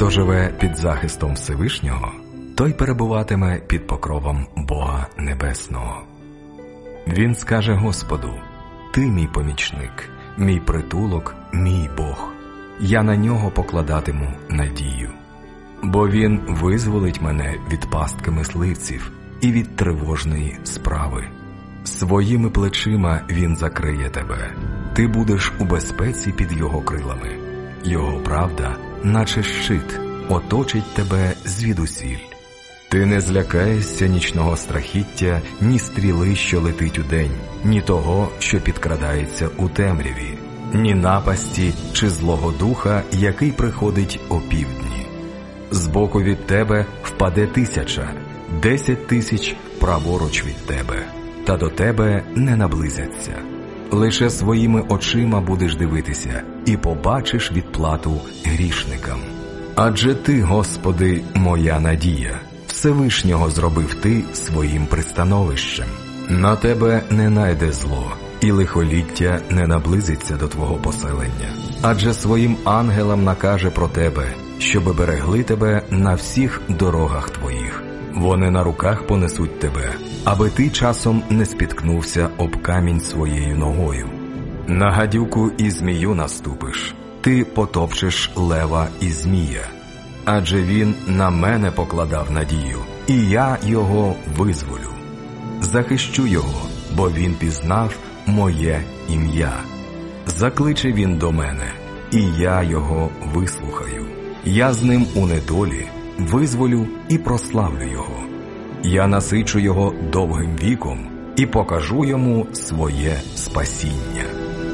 Хто живе під захистом Всевишнього, той перебуватиме під покровом Бога Небесного. Він скаже Господу: «Ти мій помічник, мій притулок, мій Бог. Я на нього покладатиму надію. Бо він визволить мене від пастки мисливців і від тривожної справи. Своїми плечима він закриє тебе. Ти будеш у безпеці під його крилами. Його правда, наче щит, оточить тебе звідусіль. Ти не злякаєшся нічного страхіття, ні стріли, що летить удень, ні того, що підкрадається у темряві, ні напасті чи злого духа, який приходить опівдні. Збоку від тебе впаде 1000, 10 000 праворуч від тебе, та до тебе не наблизяться. Лише своїми очима будеш дивитися і побачиш відплату грішникам. Адже ти, Господи, моя надія, Всевишнього зробив ти своїм пристановищем. На тебе не найде зло, і лихоліття не наблизиться до твого поселення. Адже своїм ангелам накаже про тебе, щоби берегли тебе на всіх дорогах твоїх. Вони на руках понесуть тебе, аби ти часом не спіткнувся об камінь своєю ногою. На гадюку і змію наступиш, ти потопчеш лева і змія. Адже він на мене покладав надію, і я його визволю. Захищу його, бо він пізнав моє ім'я. Закличе він до мене, і я його вислухаю. Я з ним у недолі визволю і прославлю його. Я насичу його довгим віком і покажу йому своє спасіння.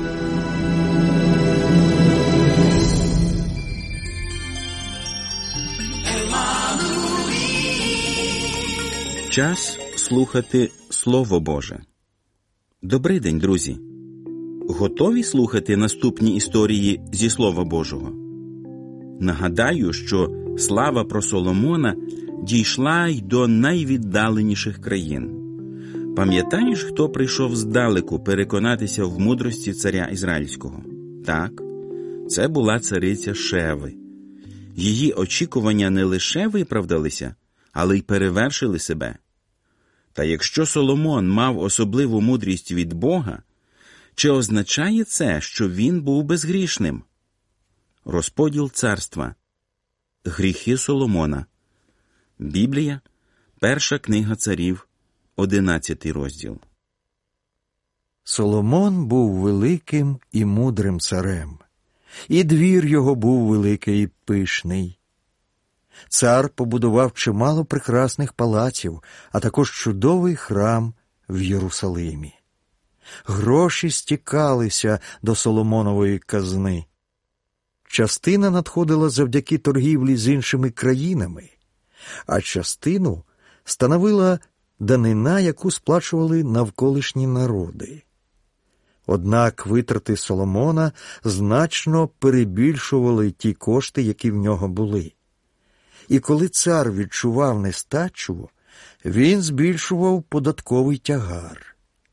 Час слухати Слово Боже. Добрий день, друзі! Готові слухати наступні історії зі Слова Божого? Нагадаю, що слава про Соломона дійшла й до найвіддаленіших країн. Пам'ятаєш, хто прийшов здалеку переконатися в мудрості царя Ізраїльського? Так, це була цариця Шеви. Її очікування не лише виправдалися, але й перевершили себе. Та якщо Соломон мав особливу мудрість від Бога, чи означає це, що він був безгрішним? Розподіл царства. Гріхи Соломона. Біблія. Перша книга царів. 11 розділ. Соломон був великим і мудрим царем, і двір його був великий і пишний. Цар побудував чимало прекрасних палаців, а також чудовий храм в Єрусалимі. Гроші стікалися до Соломонової казни. Частина надходила завдяки торгівлі з іншими країнами, а частину становила данина, яку сплачували навколишні народи. Однак витрати Соломона значно перебільшували ті кошти, які в нього були. І коли цар відчував нестачу, він збільшував податковий тягар.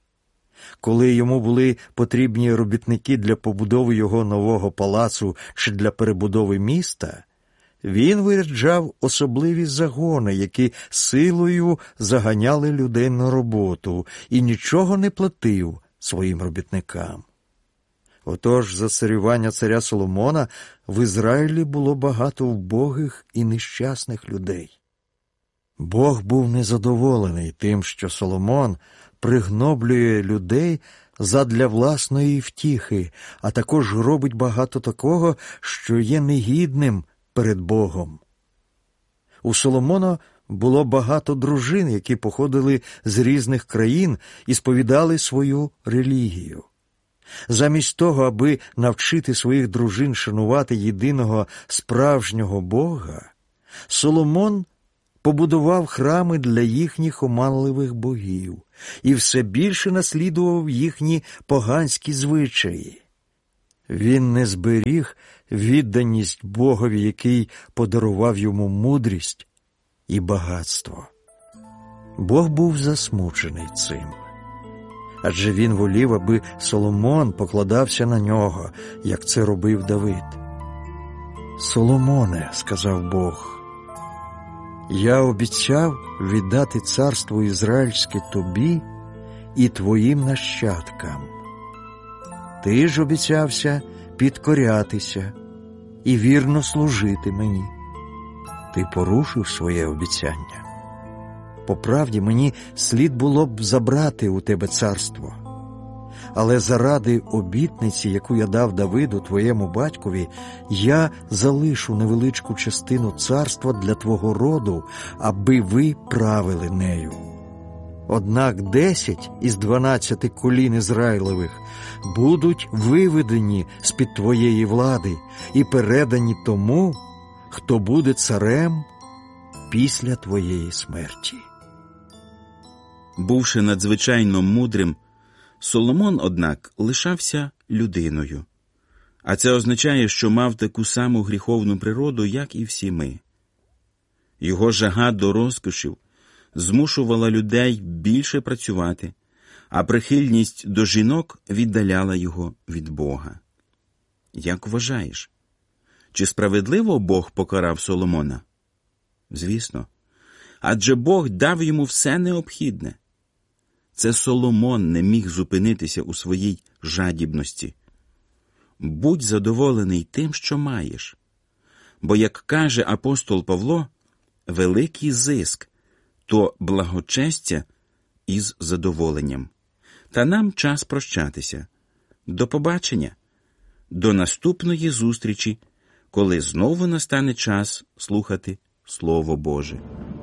Коли йому були потрібні робітники для побудови його нового палацу чи для перебудови міста, він виряджав особливі загони, які силою заганяли людей на роботу, і нічого не платив своїм робітникам. Отож, за царювання царя Соломона в Ізраїлі було багато вбогих і нещасних людей. Бог був незадоволений тим, що Соломон пригноблює людей задля власної втіхи, а також робить багато такого, що є негідним перед Богом. У Соломона було багато дружин, які походили з різних країн і сповідали свою релігію. Замість того, аби навчити своїх дружин шанувати єдиного справжнього Бога, Соломон побудував храми для їхніх оманливих богів і все більше наслідував їхні поганські звичаї. Він не зберіг відданість Богові, який подарував йому мудрість і багатство. Бог був засмучений цим. Адже він волів, аби Соломон покладався на нього, як це робив Давид. Соломоне, сказав Бог, я обіцяв віддати царство ізраїльське тобі і твоїм нащадкам. Ти ж обіцявся підкорятися і вірно служити мені. Ти порушив своє обіцяння. По правді, мені слід було б забрати у тебе царство. Але заради обітниці, яку я дав Давиду, твоєму батькові, я залишу невеличку частину царства для твого роду, аби ви правили нею. Однак 10 із 12 колін Ізраїлевих будуть виведені з-під твоєї влади і передані тому, хто буде царем після твоєї смерті. Бувши надзвичайно мудрим, Соломон, однак, лишався людиною. А це означає, що мав таку саму гріховну природу, як і всі ми. Його жага до розкошів змушувала людей більше працювати, а прихильність до жінок віддаляла його від Бога. Як вважаєш, чи справедливо Бог покарав Соломона? Звісно. Адже Бог дав йому все необхідне. Це Соломон не міг зупинитися у своїй жадібності. Будь задоволений тим, що маєш. Бо, як каже апостол Павло, великий зиск – то благочестя із задоволенням. Та нам час прощатися. До побачення. До наступної зустрічі, коли знову настане час слухати Слово Боже.